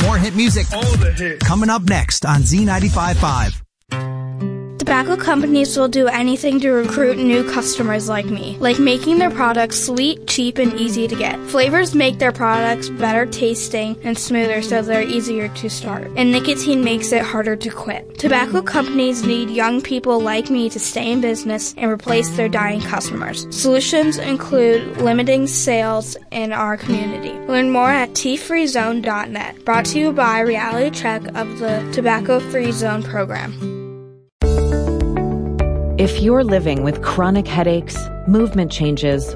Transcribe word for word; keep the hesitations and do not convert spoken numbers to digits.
More hit music. All the hits. Coming up next on Z ninety-five point five. Tobacco companies will do anything to recruit new customers like me, like making their products sweet, cheap, and easy to get. Flavors make their products better tasting and smoother so they're easier to start. And nicotine makes it harder to quit. Tobacco companies need young people like me to stay in business and replace their dying customers. Solutions include limiting sales in our community. Learn more at T free zone dot net. Brought to you by Reality Check of the Tobacco Free Zone program. If you're living with chronic headaches, movement changes,